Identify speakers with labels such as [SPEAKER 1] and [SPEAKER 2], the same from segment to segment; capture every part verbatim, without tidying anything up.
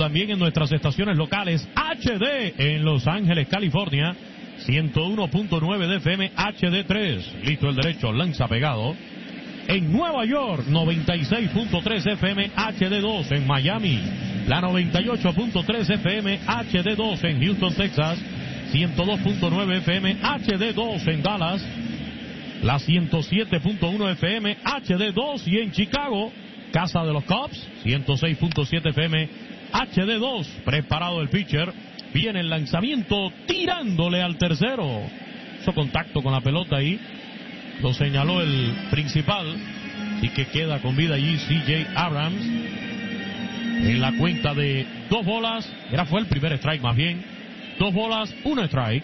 [SPEAKER 1] también en nuestras estaciones locales H D en Los Ángeles, California, ciento uno punto nueve de F M H D tres. Listo el derecho, lanza pegado. En Nueva York, noventa y seis punto tres F M H D dos. En Miami, la noventa y ocho punto tres F M H D dos. En Houston, Texas, ciento dos punto nueve F M H D dos. En Dallas, la ciento siete punto uno F M H D dos. Y en Chicago, casa de los Cubs, ciento seis punto siete F M H D dos. Preparado el pitcher. Viene el lanzamiento tirándole al tercero. Hizo contacto con la pelota ahí. Lo señaló el principal. Y que queda con vida allí C J Abrams. En la cuenta de dos bolas. Era fue el primer strike más bien. Dos bolas, un strike.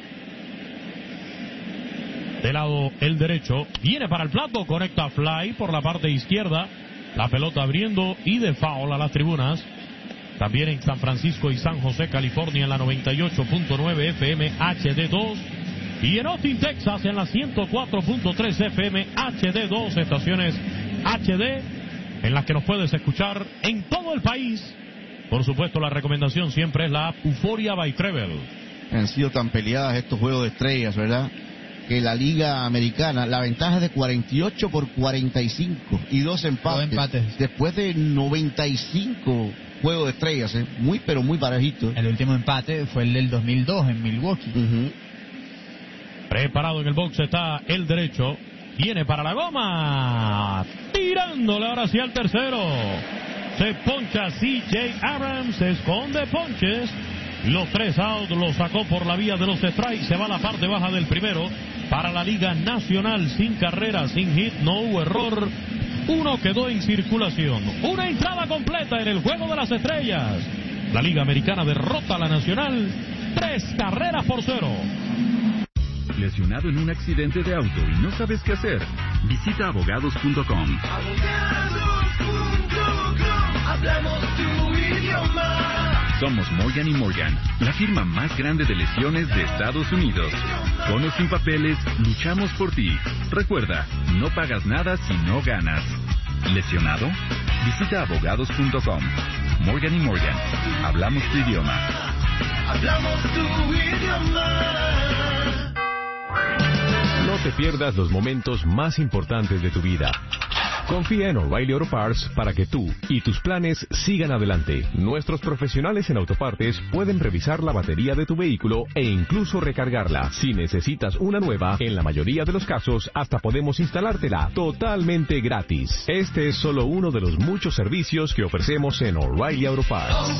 [SPEAKER 1] De lado el derecho. Viene para el plato. Conecta fly por la parte izquierda. La pelota abriendo y de foul a las tribunas. También en San Francisco y San José, California, en la noventa y ocho punto nueve F M H D dos. Y en Austin, Texas, en la ciento cuatro punto tres F M H D dos. Estaciones H D en las que nos puedes escuchar en todo el país. Por supuesto, la recomendación siempre es la app Euphoria by Treble.
[SPEAKER 2] Han sido tan peleadas estos juegos de estrellas, ¿verdad? Que la Liga Americana, la ventaja es de cuarenta y ocho por cuarenta y cinco y dos empates.
[SPEAKER 3] Dos empates.
[SPEAKER 2] Después de noventa y cinco juegos de estrellas, ¿eh? Muy, pero muy parejito.
[SPEAKER 3] El último empate fue el del dos mil dos en Milwaukee.
[SPEAKER 2] Uh-huh.
[SPEAKER 1] Preparado en el box está el derecho. Viene para la goma. Tirándole ahora hacia el tercero. Se poncha C J Abrams. Se esconde ponches. Los tres out los sacó por la vía de los strikes. Se va a la parte baja del primero. Para la Liga Nacional, sin carrera, sin hit, no hubo error. Uno quedó en circulación. Una entrada completa en el juego de las estrellas. La Liga Americana derrota a la Nacional. Tres carreras por cero.
[SPEAKER 4] Lesionado en un accidente de auto y no sabes qué hacer. Visita abogados punto com.
[SPEAKER 5] abogados punto com. Hablamos tu idioma.
[SPEAKER 4] Somos Morgan y Morgan, la firma más grande de lesiones de Estados Unidos. Con o sin papeles, luchamos por ti. Recuerda, no pagas nada si no ganas. ¿Lesionado? Visita abogados punto com. Morgan y Morgan, hablamos tu idioma.
[SPEAKER 5] Hablamos tu idioma.
[SPEAKER 6] No te pierdas los momentos más importantes de tu vida. Confía en O'Reilly Auto Parts para que tú y tus planes sigan adelante. Nuestros profesionales en autopartes pueden revisar la batería de tu vehículo e incluso recargarla. Si necesitas una nueva, en la mayoría de los casos, hasta podemos instalártela totalmente gratis. Este es solo uno de los muchos servicios que ofrecemos en O'Reilly Auto Parts.